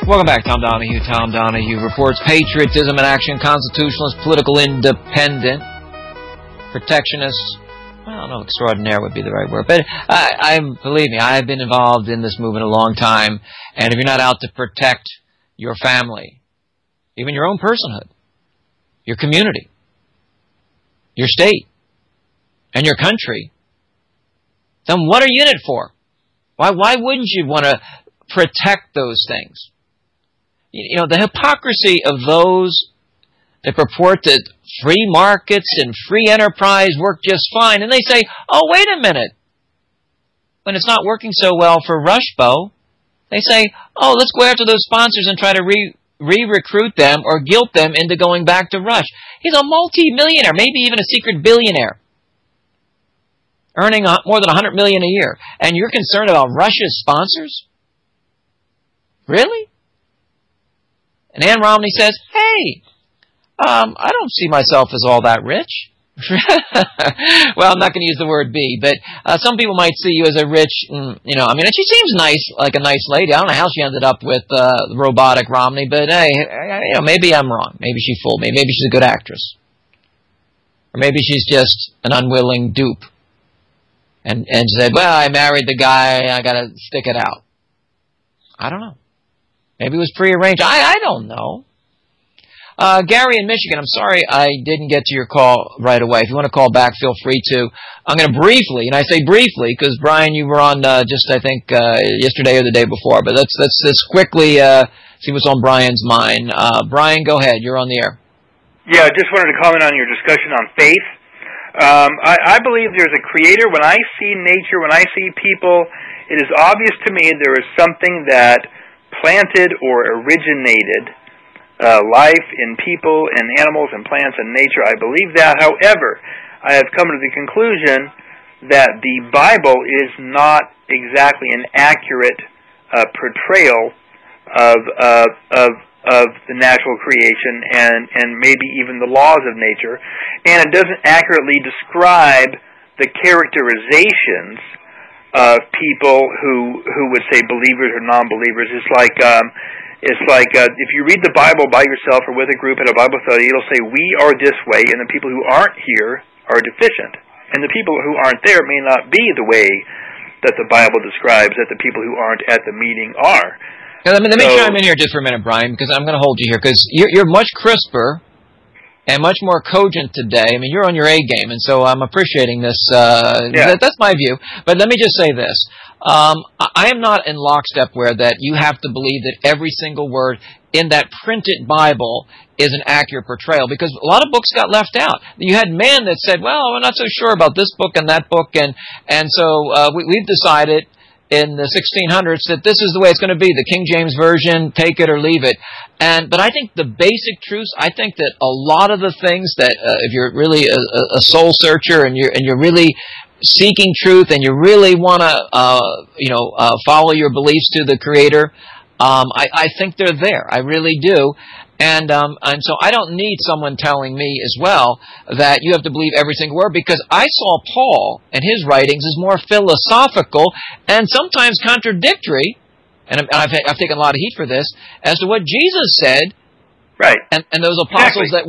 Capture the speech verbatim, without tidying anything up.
Welcome back, Tom Donahue. Tom Donahue reports patriotism in action, constitutionalist, political independent, protectionist. Well, I don't know, extraordinaire would be the right word. But I, I believe me, I have been involved in this movement a long time. And if you're not out to protect your family, even your own personhood, your community, your state, and your country, then what are you in it for? Why, why wouldn't you want to protect those things? You know, the hypocrisy of those that purport that free markets and free enterprise work just fine. And they say, oh, wait a minute. When it's not working so well for Rushbo, they say, oh, let's go after those sponsors and try to re- re-recruit them or guilt them into going back to Rush. He's a multi-millionaire, maybe even a secret billionaire, earning more than one hundred million dollars a year. And you're concerned about Rush's sponsors? Really? And Ann Romney says, hey, um, I don't see myself as all that rich. Well, I'm not going to use the word be, but uh, some people might see you as a rich, mm, you know, I mean, she seems nice, like a nice lady. I don't know how she ended up with uh, robotic Romney, but hey, you know, maybe I'm wrong. Maybe she fooled me. Maybe she's a good actress. Or maybe she's just an unwilling dupe. And, and said, well, I married the guy, I got to stick it out. I don't know. Maybe it was prearranged. I, I don't know. Uh, Gary in Michigan, I'm sorry I didn't get to your call right away. If you want to call back, feel free to. I'm going to briefly, and I say briefly because, Brian, you were on uh, just, I think, uh, yesterday or the day before. But let's, let's, let's quickly uh, see what's on Brian's mind. Uh, Brian, go ahead. You're on the air. Yeah, I just wanted to comment on your discussion on faith. Um, I, I believe there's a creator. When I see nature, when I see people, it is obvious to me there is something that planted or originated uh, life in people and animals and plants and nature. I believe that. However, I have come to the conclusion that the Bible is not exactly an accurate uh, portrayal of uh, of of the natural creation and, and maybe even the laws of nature, and it doesn't accurately describe the characterizations of people who who would say believers or non-believers. It's like um, it's like uh, if you read the Bible by yourself or with a group at a Bible study, it'll say we are this way, and the people who aren't here are deficient, and the people who aren't there may not be the way that the Bible describes that the people who aren't at the meeting are. Now, let me, let me so, chime in here just for a minute, Brian, because I'm going to hold you here, because you're, you're much crisper and much more cogent today. I mean, you're on your A game, and so I'm appreciating this. Uh, yeah. that, that's my view. But let me just say this. Um, I am not in lockstep where that you have to believe that every single word in that printed Bible is an accurate portrayal, because a lot of books got left out. You had men that said, well, we're not so sure about this book and that book, and, and so uh, we, we've decided in the sixteen hundreds that this is the way it's going to be, the King James Version, take it or leave it. And but I think the basic truths, I think that a lot of the things that uh, if you're really a, a soul searcher and you're and you're really seeking truth and you really want to uh, you know uh, follow your beliefs to the Creator, um, I, I think they're there. I really do. And um, and so I don't need someone telling me as well that you have to believe every single word, because I saw Paul and his writings as more philosophical and sometimes contradictory, and I've, I've taken a lot of heat for this, as to what Jesus said. Right. And, and those apostles exactly. that